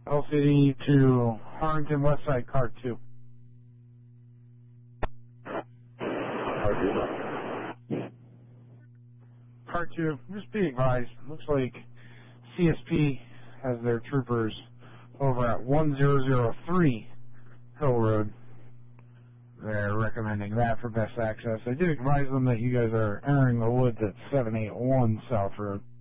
LCD to Harrington Westside, car 2. Car 2, just be advised, looks like CSP has their troopers over at 1003 Hill Road. They're recommending that for best access. I did advise them that you guys are entering the woods at 781 South Road.